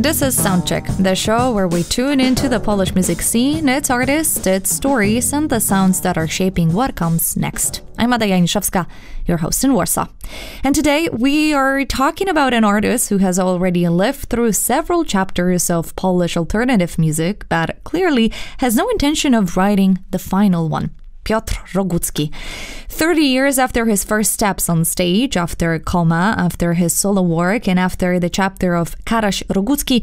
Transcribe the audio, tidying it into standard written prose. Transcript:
This is Soundcheck, the show where we tune into the Polish music scene, its artists, its stories, and the sounds that are shaping what comes next. I'm Ada Janiszewska, your host in Warsaw. And today we are talking about an artist who has already lived through several chapters of Polish alternative music, but clearly has no intention of writing the final one. Piotr Rogucki. 30 years after his first steps on stage, after Coma, after his solo work, and after the chapter of Karaś Rogucki,